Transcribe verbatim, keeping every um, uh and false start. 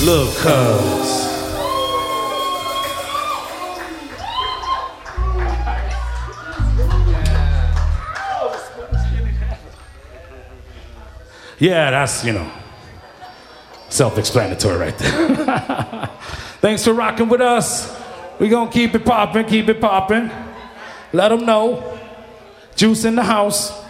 Lil' Cuz. Yeah, that's, you know, self-explanatory right there. Thanks for rocking with us. We gonna keep it poppin', keep it poppin'. Let them know. Juice in the house.